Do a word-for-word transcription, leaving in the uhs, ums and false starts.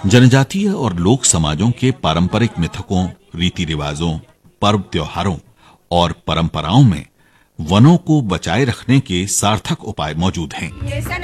जनजातीय और लोक समाजों के पारंपरिक मिथकों, रीति रिवाजों, पर्व त्योहारों और परंपराओं में वनों को बचाए रखने के सार्थक उपाय मौजूद हैं।